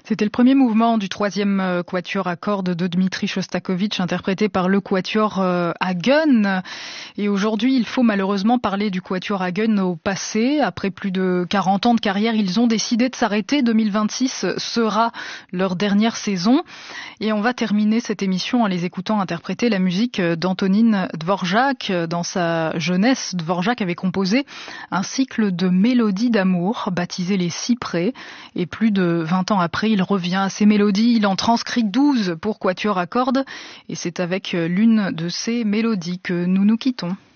C'était le premier mouvement du troisième quatuor à cordes de Dmitri Shostakovich, interprété par le quatuor Hagen. Et aujourd'hui, il faut malheureusement parler du quatuor Hagen au passé. Après plus de 40 ans de carrière, ils ont décidé de s'arrêter. 2026 sera leur dernière saison. Et on va terminer cette émission en les écoutant interpréter la musique d'Antonin Dvorak. Dans sa jeunesse, Dvorak avait composé un cycle de mélodies d'amour, baptisé les Cyprès. Et plus de 20 ans après, il revient à ces mélodies. Il en transcrit 12 pour quatuor à cordes. Et c'est avec l'une de ces mélodies que nous nous quittons.